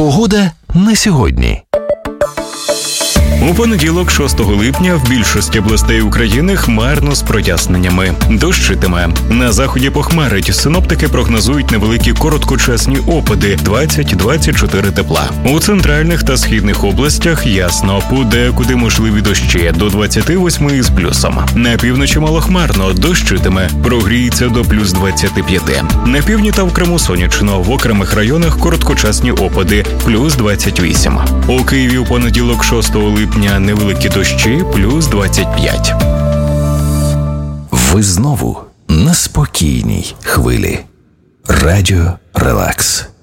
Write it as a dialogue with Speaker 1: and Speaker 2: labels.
Speaker 1: Погода на сьогодні.
Speaker 2: У понеділок, 6 липня, в більшості областей України хмарно з проясненнями. Дощитиме. На заході похмарить. Синоптики прогнозують невеликі короткочасні опади – 20-24 тепла. У центральних та східних областях ясно, подекуди можливі дощі – до 28 з плюсом. На півночі малохмарно, дощитиме, прогріється до плюс 25. На півдні та в Криму сонячно, в окремих районах короткочасні опади – плюс 28. У Києві у понеділок, 6 липня, невеликі дощі, плюс 25.
Speaker 1: Ви знову на спокійній хвилі. Радіо Релакс.